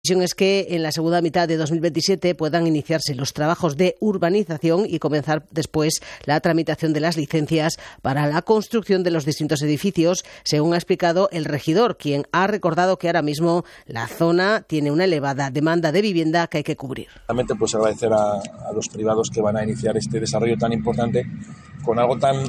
Es que en la segunda mitad de 2027 puedan iniciarse los trabajos de urbanización y comenzar después la tramitación de las licencias para la construcción de los distintos edificios, según ha explicado el regidor, quien ha recordado que ahora mismo la zona tiene una elevada demanda de vivienda que hay que cubrir. Realmente pues agradecer a los privados que van a iniciar este desarrollo tan importante con algo tan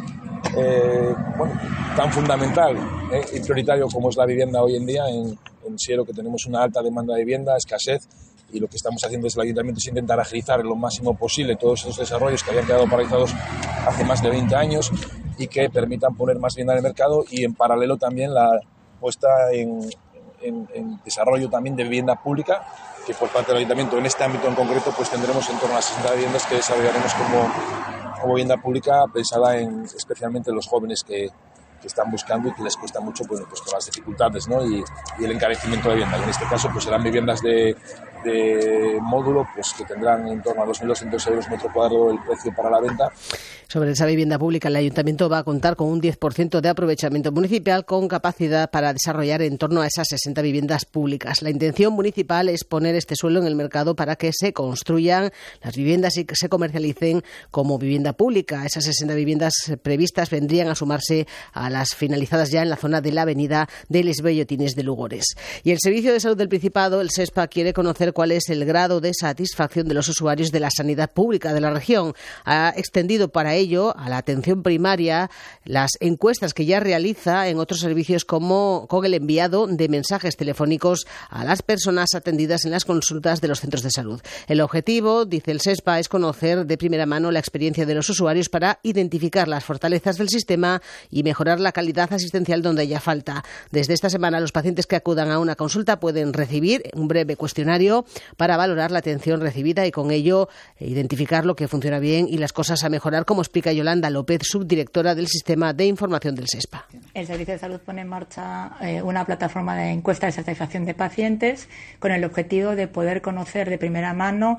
fundamental y prioritario como es la vivienda hoy en día en Siero, que tenemos una alta demanda de vivienda, escasez, y lo que estamos haciendo desde el Ayuntamiento es intentar agilizar en lo máximo posible todos esos desarrollos que habían quedado paralizados hace más de 20 años y que permitan poner más vivienda en el mercado, y en paralelo también la puesta en desarrollo también de vivienda pública, que por parte del Ayuntamiento en este ámbito en concreto pues tendremos en torno a 60 viviendas que desarrollaremos como vivienda pública pensada especialmente en los jóvenes que están buscando y que les cuesta mucho pues con las dificultades, ¿no? y el encarecimiento de vivienda. Y en este caso pues serán viviendas de módulo pues que tendrán en torno a 2.200 euros metro cuadrado el precio para la venta. Sobre esa vivienda pública, el Ayuntamiento va a contar con un 10% de aprovechamiento municipal con capacidad para desarrollar en torno a esas 60 viviendas públicas. La intención municipal es poner este suelo en el mercado para que se construyan las viviendas y que se comercialicen como vivienda pública. Esas 60 viviendas previstas vendrían a sumarse a las finalizadas ya en la zona de la avenida de Les Bellotines de Lugores. Y el Servicio de Salud del Principado, el SESPA, quiere conocer cuál es el grado de satisfacción de los usuarios de la sanidad pública de la región. Ha extendido para ello a la atención primaria las encuestas que ya realiza en otros servicios, como con el enviado de mensajes telefónicos a las personas atendidas en las consultas de los centros de salud. El objetivo, dice el SESPA, es conocer de primera mano la experiencia de los usuarios para identificar las fortalezas del sistema y mejorar la calidad asistencial donde haya falta. Desde esta semana, los pacientes que acudan a una consulta pueden recibir un breve cuestionario para valorar la atención recibida y con ello identificar lo que funciona bien y las cosas a mejorar, como explica Yolanda López, subdirectora del Sistema de Información del SESPA. El Servicio de Salud pone en marcha una plataforma de encuesta de satisfacción de pacientes con el objetivo de poder conocer de primera mano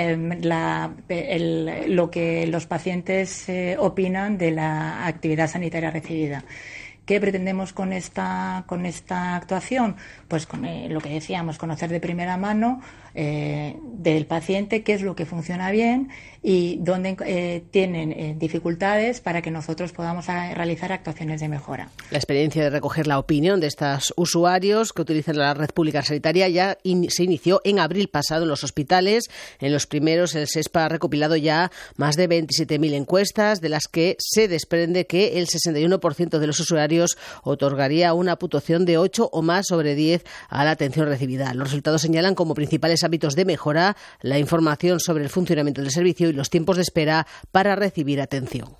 lo que los pacientes opinan de la actividad sanitaria recibida. ¿Qué pretendemos con esta actuación? Pues con lo que decíamos, conocer de primera mano del paciente qué es lo que funciona bien y dónde tienen dificultades para que nosotros podamos realizar actuaciones de mejora. La experiencia de recoger la opinión de estos usuarios que utilizan la red pública sanitaria ya se inició en abril pasado en los hospitales. En los primeros, el SESPA ha recopilado ya más de 27.000 encuestas, de las que se desprende que el 61% de los usuarios otorgaría una puntuación de 8 o más sobre 10 a la atención recibida. Los resultados señalan como principales hábitos de mejora la información sobre el funcionamiento del servicio y los tiempos de espera para recibir atención.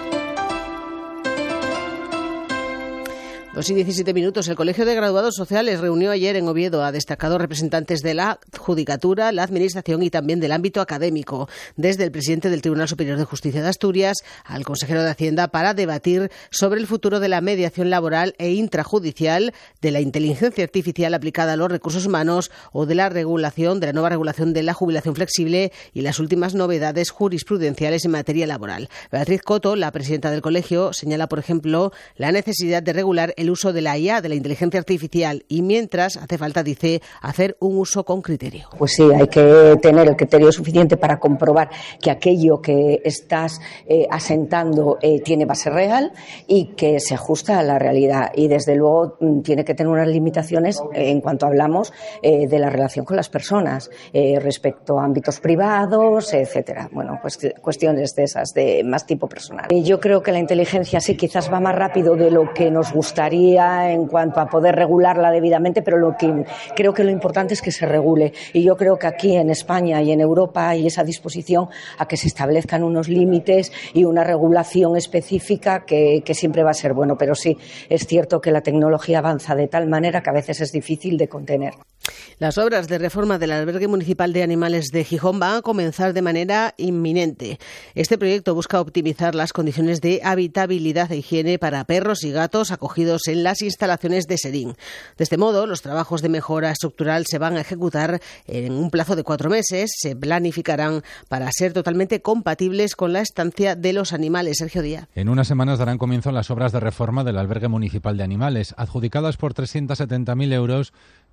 2:17. El Colegio de Graduados Sociales reunió ayer en Oviedo a destacados representantes de la Judicatura, la Administración y también del ámbito académico, desde el presidente del Tribunal Superior de Justicia de Asturias al consejero de Hacienda, para debatir sobre el futuro de la mediación laboral e intrajudicial, de la inteligencia artificial aplicada a los recursos humanos o de la nueva regulación de la jubilación flexible y las últimas novedades jurisprudenciales en materia laboral. Beatriz Coto, la presidenta del colegio, señala, por ejemplo, la necesidad de regular el uso de la IA, de la inteligencia artificial, y mientras hace falta, dice, hacer un uso con criterio. Pues sí, hay que tener el criterio suficiente para comprobar que aquello que estás asentando tiene base real y que se ajusta a la realidad, y desde luego tiene que tener unas limitaciones en cuanto hablamos de la relación con las personas respecto a ámbitos privados, etcétera. Bueno, pues cuestiones de esas de más tipo personal. Yo creo que la inteligencia sí quizás va más rápido de lo que nos gustaría en cuanto a poder regularla debidamente, pero creo que lo importante es que se regule, y yo creo que aquí en España y en Europa hay esa disposición a que se establezcan unos límites y una regulación específica que siempre va a ser bueno, pero sí, es cierto que la tecnología avanza de tal manera que a veces es difícil de contener. Las obras de reforma del albergue municipal de animales de Gijón van a comenzar de manera inminente. Este proyecto busca optimizar las condiciones de habitabilidad e higiene para perros y gatos acogidos en las instalaciones de Serín. De este modo, los trabajos de mejora estructural se van a ejecutar en un plazo de 4 meses. Se planificarán para ser totalmente compatibles con la estancia de los animales. Sergio Díaz. En unas semanas darán comienzo las obras de reforma del albergue municipal de animales, adjudicadas por 370.000 euros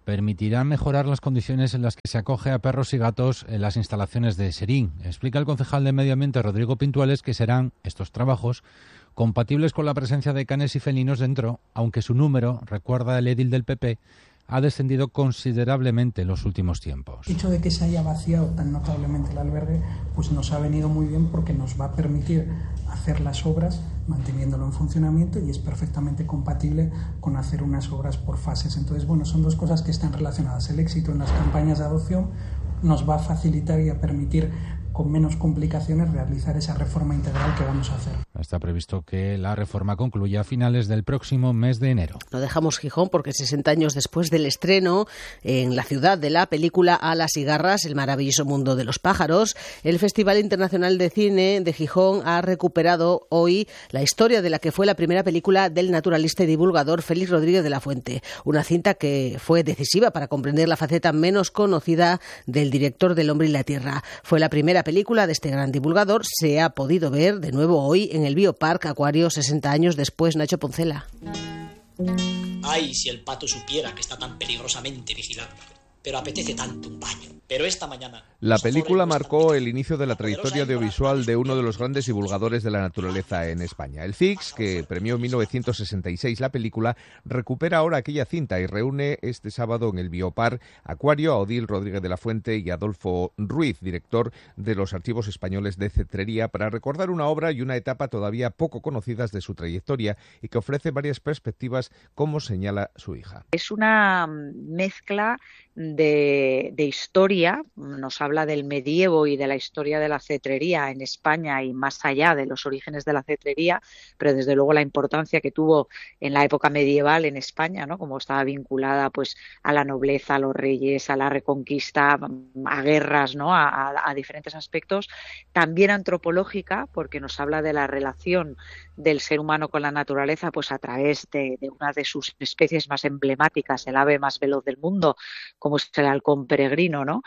permitirán mejorar las condiciones en las que se acoge a perros y gatos en las instalaciones de Serín. Explica el concejal de Medio Ambiente, Rodrigo Pintuales, que serán estos trabajos compatibles con la presencia de canes y felinos dentro, aunque su número, recuerda el edil del PP, ha descendido considerablemente en los últimos tiempos. El hecho de que se haya vaciado tan notablemente el albergue pues nos ha venido muy bien, porque nos va a permitir hacer las obras manteniéndolo en funcionamiento, y es perfectamente compatible con hacer unas obras por fases. Entonces, bueno, son dos cosas que están relacionadas. El éxito en las campañas de adopción nos va a facilitar y a permitir con menos complicaciones realizar esa reforma integral que vamos a hacer. Está previsto que la reforma concluya a finales del próximo mes de enero. No dejamos Gijón porque 60 años después del estreno en la ciudad de la película Alas y Garras, el maravilloso mundo de los pájaros, el Festival Internacional de Cine de Gijón ha recuperado hoy la historia de la que fue la primera película del naturalista y divulgador Félix Rodríguez de la Fuente, una cinta que fue decisiva para comprender la faceta menos conocida del director del Hombre y la Tierra. Fue la primera película de este gran divulgador. Se ha podido ver de nuevo hoy en el Biopark Acuario 60 años después. Nacho Poncela. Ay, si el pato supiera que está tan peligrosamente vigilado. Pero apetece tanto un baño. Pero esta mañana... La película marcó el inicio de la trayectoria audiovisual de uno de los grandes divulgadores de la naturaleza en España. El CICS, que premió en 1966 la película, recupera ahora aquella cinta y reúne este sábado en el Biopark Acuario a Odil Rodríguez de la Fuente y Adolfo Ruiz, director de los Archivos Españoles de Cetrería, para recordar una obra y una etapa todavía poco conocidas de su trayectoria y que ofrece varias perspectivas, como señala su hija. Es una mezcla de historia, nos habla del medievo y de la historia de la cetrería en España y más allá de los orígenes de la cetrería, pero desde luego la importancia que tuvo en la época medieval en España, ¿no? Como estaba vinculada pues a la nobleza, a los reyes, a la reconquista, a guerras, ¿no? A diferentes aspectos. También antropológica, porque nos habla de la relación del ser humano con la naturaleza, pues a través de una de sus especies más emblemáticas, el ave más veloz del mundo, como es el halcón peregrino, ¿no?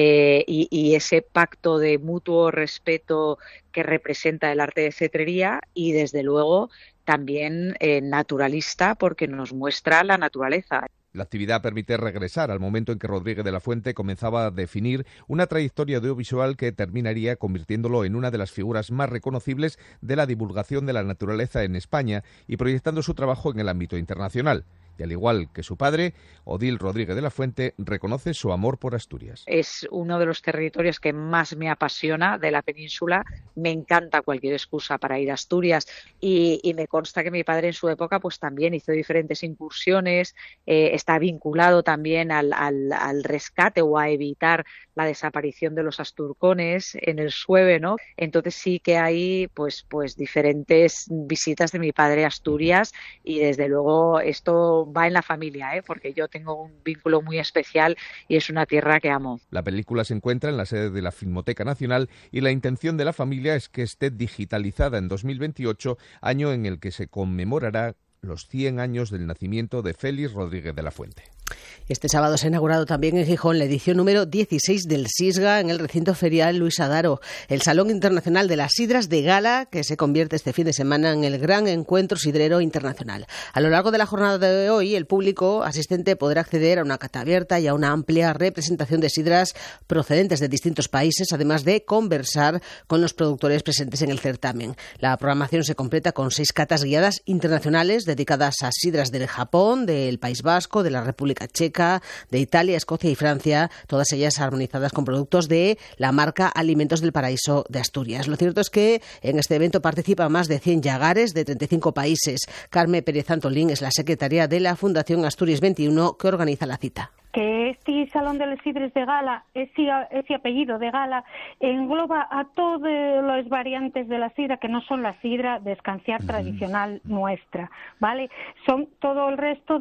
Y ese pacto de mutuo respeto que representa el arte de cetrería, y desde luego también naturalista, porque nos muestra la naturaleza. La actividad permite regresar al momento en que Rodríguez de la Fuente comenzaba a definir una trayectoria audiovisual que terminaría convirtiéndolo en una de las figuras más reconocibles de la divulgación de la naturaleza en España y proyectando su trabajo en el ámbito internacional. Y al igual que su padre, Odil Rodríguez de la Fuente reconoce su amor por Asturias. Es uno de los territorios que más me apasiona de la península. Me encanta cualquier excusa para ir a Asturias y me consta que mi padre en su época pues también hizo diferentes incursiones, está vinculado también al rescate o a evitar la desaparición de los asturcones en el Sueve, ¿no? Entonces sí que hay pues diferentes visitas de mi padre a Asturias, y desde luego esto va en la familia, porque yo tengo un vínculo muy especial y es una tierra que amo. La película se encuentra en la sede de la Filmoteca Nacional y la intención de la familia es que esté digitalizada en 2028, año en el que se conmemorará los 100 años del nacimiento de Félix Rodríguez de la Fuente. Este sábado se ha inaugurado también en Gijón la edición número 16 del SISGA en el recinto ferial Luis Adaro, el Salón Internacional de las Sidras de Gala, que se convierte este fin de semana en el gran encuentro sidrero internacional. A lo largo de la jornada de hoy, el público asistente podrá acceder a una cata abierta y a una amplia representación de sidras procedentes de distintos países, además de conversar con los productores presentes en el certamen. La programación se completa con 6 catas guiadas internacionales dedicadas a sidras del Japón, del País Vasco, de la República Checa, de Italia, Escocia y Francia, todas ellas armonizadas con productos de la marca Alimentos del Paraíso de Asturias. Lo cierto es que en este evento participan más de 100 llagares de 35 países. Carme Pérez Antolín es la secretaria de la Fundación Asturias 21 que organiza la cita. Que este Salón de les Sidres de Gala, ese apellido de Gala, engloba a todas las variantes de la sidra que no son la sidra de escanciar tradicional nuestra, ¿vale? Son todo el resto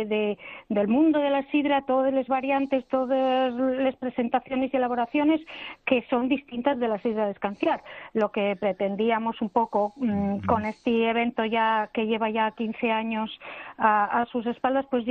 del mundo de la sidra, todas las variantes, todas las presentaciones y elaboraciones que son distintas de la sidra de escanciar. Lo que pretendíamos un poco con este evento ya que lleva ya 15 años a sus espaldas, pues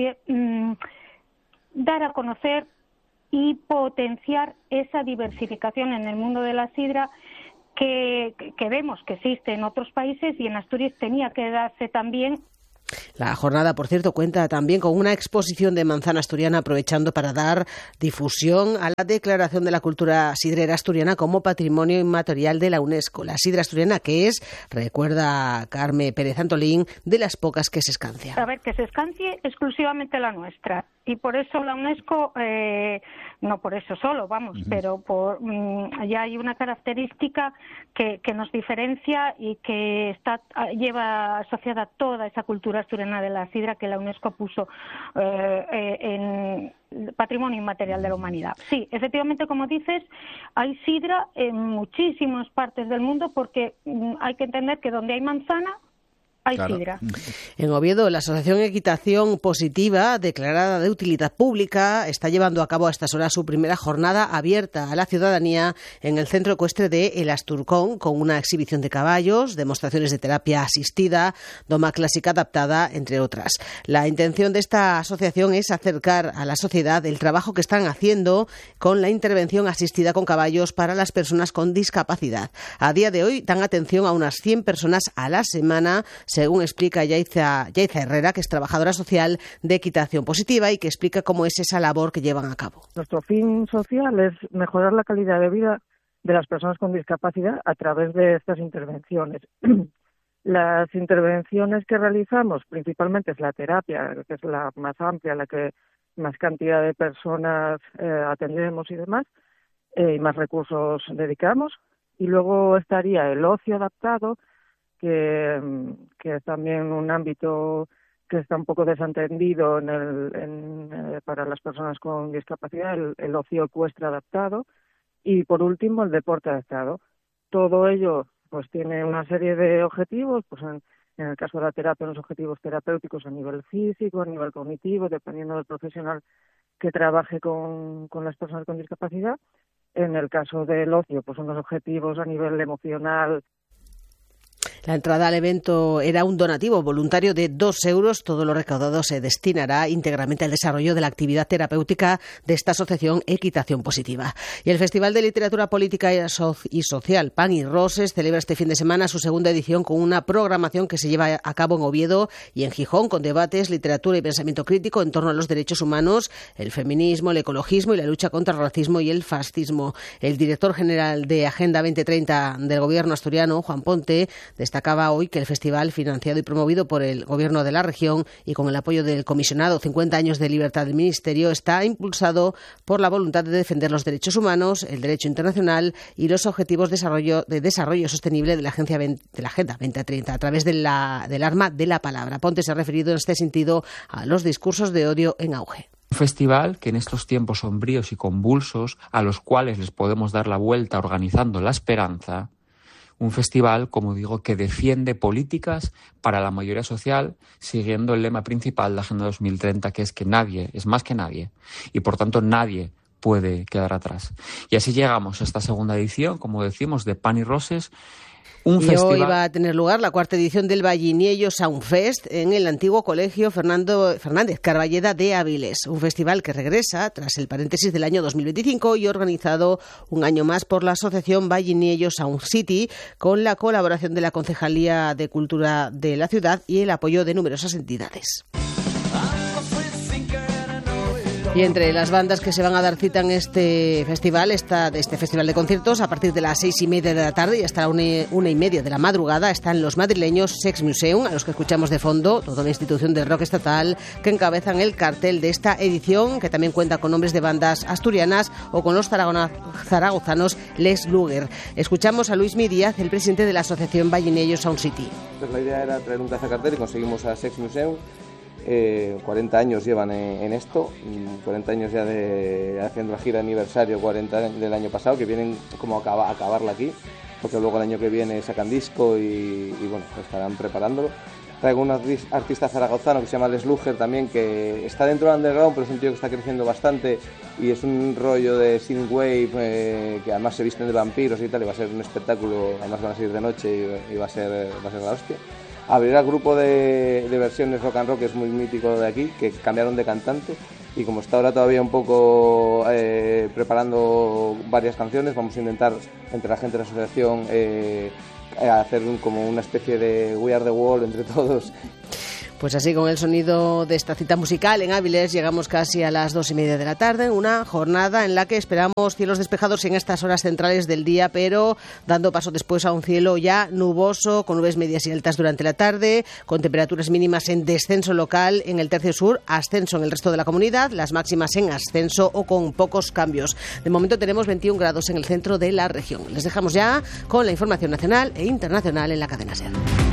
dar a conocer y potenciar esa diversificación en el mundo de la sidra que vemos que existe en otros países, y en Asturias tenía que darse también. La jornada, por cierto, cuenta también con una exposición de manzana asturiana, aprovechando para dar difusión a la declaración de la cultura sidrera asturiana como patrimonio inmaterial de la UNESCO. La sidra asturiana, que es, recuerda Carme Pérez Antolín, de las pocas que se escancia. A ver, que se escancie exclusivamente la nuestra. Y por eso la UNESCO, no por eso solo, vamos, pero ya hay una característica que nos diferencia y que lleva asociada toda esa cultura asturiana de la sidra que la UNESCO puso en patrimonio inmaterial de la humanidad. Sí, efectivamente, como dices, hay sidra en muchísimas partes del mundo porque hay que entender que donde hay manzana, hay sidra. En Oviedo, la Asociación Equitación Positiva, declarada de utilidad pública, está llevando a cabo a estas horas su primera jornada abierta a la ciudadanía en el centro ecuestre de El Asturcón, con una exhibición de caballos, demostraciones de terapia asistida, doma clásica adaptada, entre otras. La intención de esta asociación es acercar a la sociedad el trabajo que están haciendo con la intervención asistida con caballos para las personas con discapacidad. A día de hoy dan atención a unas 100 personas a la semana, según explica Yaiza Herrera, que es trabajadora social de Equitación Positiva y que explica cómo es esa labor que llevan a cabo. Nuestro fin social es mejorar la calidad de vida de las personas con discapacidad a través de estas intervenciones. Las intervenciones que realizamos principalmente es la terapia, que es la más amplia, la que más cantidad de personas atendemos y demás, y más recursos dedicamos. Y luego estaría el ocio adaptado, que es también un ámbito que está un poco desentendido para las personas con discapacidad, el ocio ecuestre adaptado, y por último el deporte adaptado. Todo ello pues tiene una serie de objetivos, pues en el caso de la terapia, unos objetivos terapéuticos a nivel físico, a nivel cognitivo, dependiendo del profesional que trabaje con las personas con discapacidad. En el caso del ocio, pues unos objetivos a nivel emocional. La entrada al evento era un donativo voluntario de 2 euros. Todo lo recaudado se destinará íntegramente al desarrollo de la actividad terapéutica de esta asociación Equitación Positiva. Y el Festival de Literatura Política y Social Pan y Roses celebra este fin de semana su segunda edición con una programación que se lleva a cabo en Oviedo y en Gijón, con debates, literatura y pensamiento crítico en torno a los derechos humanos, el feminismo, el ecologismo y la lucha contra el racismo y el fascismo. El director general de Agenda 2030 del Gobierno asturiano, Juan Ponte, destacaba hoy que el festival, financiado y promovido por el Gobierno de la región y con el apoyo del comisionado 50 años de libertad del Ministerio, está impulsado por la voluntad de defender los derechos humanos, el derecho internacional y los objetivos de desarrollo sostenible de la Agenda 2030 a través del arma de la palabra. Ponte se ha referido en este sentido a los discursos de odio en auge. Un festival que en estos tiempos sombríos y convulsos, a los cuales les podemos dar la vuelta organizando la esperanza, un festival, como digo, que defiende políticas para la mayoría social, siguiendo el lema principal de la Agenda 2030, que es que nadie es más que nadie, y por tanto nadie puede quedar atrás. Y así llegamos a esta segunda edición, como decimos, de Pan y Roses. Hoy va a tener lugar la 4ª edición del Vallinieyo Soundfest en el antiguo colegio Fernando Fernández Carballeda de Áviles, un festival que regresa tras el paréntesis del año 2025 y organizado un año más por la asociación Vallinieyo Sound City, con la colaboración de la Concejalía de Cultura de la ciudad y el apoyo de numerosas entidades. Y entre las bandas que se van a dar cita en este festival de conciertos, a partir de las 6:30 de la tarde y hasta la 1:30 de la madrugada, están los madrileños Sex Museum, a los que escuchamos de fondo, toda la institución del rock estatal que encabezan el cartel de esta edición, que también cuenta con nombres de bandas asturianas o con los zaragozanos Les Luger. Escuchamos a Luis Díaz, el presidente de la asociación Vallinieyo Sound City. Pues la idea era traer un cazacartel y conseguimos a Sex Museum. 40 años llevan en esto, 40 años ya haciendo la gira de aniversario 40 del año pasado, que vienen como a acabarla aquí, porque luego el año que viene sacan disco y bueno, estarán preparándolo. Traigo un artista zaragozano que se llama Les Luger también, que está dentro del underground, pero es un tío que está creciendo bastante y es un rollo de synthwave, que además se visten de vampiros y tal, y va a ser un espectáculo, además van a salir de noche y va a ser la hostia. Abrirá el grupo de versiones rock and roll, que es muy mítico de aquí, que cambiaron de cantante, y como está ahora todavía un poco preparando varias canciones, vamos a intentar entre la gente de la asociación hacer como una especie de We Are The World entre todos. Pues así, con el sonido de esta cita musical en Áviles, llegamos casi a las 2:30 de la tarde, una jornada en la que esperamos cielos despejados en estas horas centrales del día, pero dando paso después a un cielo ya nuboso, con nubes medias y altas durante la tarde, con temperaturas mínimas en descenso local en el tercio sur, ascenso en el resto de la comunidad, las máximas en ascenso o con pocos cambios. De momento tenemos 21 grados en el centro de la región. Les dejamos ya con la información nacional e internacional en la cadena SER.